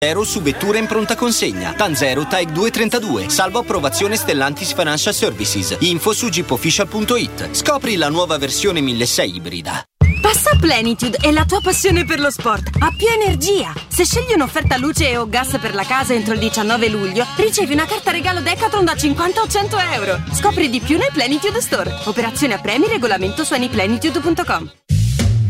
0 su vetture in pronta consegna. Tanzero Type 232. Salvo approvazione Stellantis Financial Services. Info su jeepofficial.it. Scopri la nuova versione 1600 ibrida. Passa Plenitude e la tua passione per lo sport ha più energia. Se scegli un'offerta luce e o gas per la casa entro il 19 luglio, ricevi una carta regalo Decathlon da 50 o 100 euro. Scopri di più nel Plenitude Store. Operazione a premi, regolamento su anyplenitude.com.